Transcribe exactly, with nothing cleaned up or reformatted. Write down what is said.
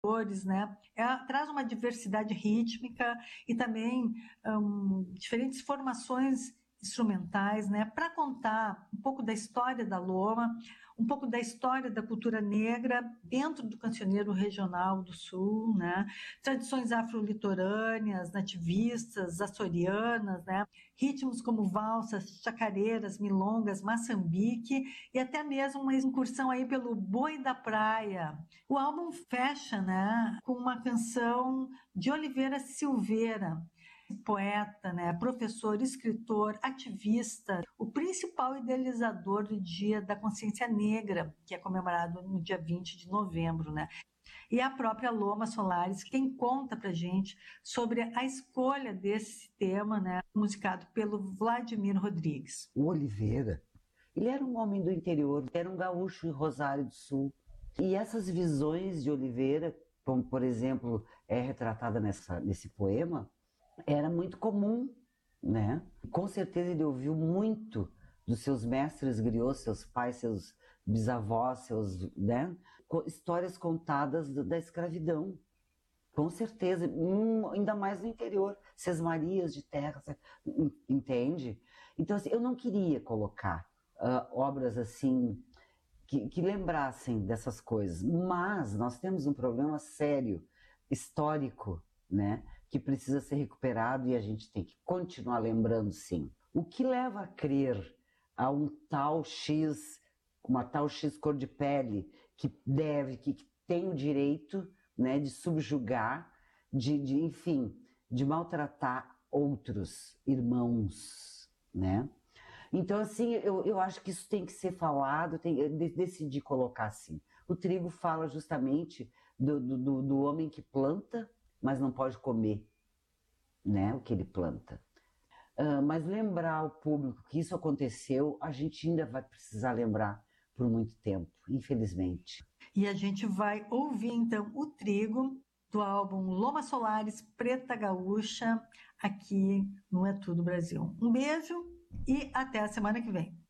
cores, né? Ela traz uma diversidade rítmica e também um, diferentes formações instrumentais, né, para contar um pouco da história da Loma, um pouco da história da cultura negra dentro do cancioneiro regional do Sul, né, tradições afro-litorâneas, nativistas, açorianas, né, ritmos como valsas, chacareiras, milongas, maçambique e até mesmo uma incursão aí pelo boi da praia. O álbum fecha, né, com uma canção de Oliveira Silveira, poeta, né, professor, escritor, ativista, o principal idealizador do Dia da Consciência Negra, que é comemorado no dia vinte de novembro, né? E a própria Loma Solares, quem conta pra gente sobre a escolha desse tema, né, musicado pelo Vladimir Rodrigues. O Oliveira, ele era um homem do interior, era um gaúcho em Rosário do Sul. E essas visões de Oliveira, como por exemplo é retratada nessa, nesse poema, era muito comum, né? Com certeza ele ouviu muito dos seus mestres griots, seus pais, seus bisavós, seus, né? Histórias contadas da escravidão. Com certeza, hum, ainda mais no interior, Sesmarias de terra, entende? Então, assim, eu não queria colocar uh, obras assim que, que lembrassem dessas coisas, mas nós temos um problema sério, histórico, né, que precisa ser recuperado e a gente tem que continuar lembrando, sim. O que leva a crer a um tal X, uma tal X cor de pele que deve, que, que tem o direito, né, de subjugar, de, de, enfim, de maltratar outros irmãos, né? Então, assim, eu, eu acho que isso tem que ser falado, tem, eu decidi colocar assim. O Trigo fala justamente do, do, do homem que planta, mas não pode comer, né, o que ele planta. Uh, mas lembrar ao público que isso aconteceu, a gente ainda vai precisar lembrar por muito tempo, infelizmente. E a gente vai ouvir, então, o Trigo, do álbum Loma Solares, Preta Gaúcha, aqui no É Tudo Brasil. Um beijo e até a semana que vem.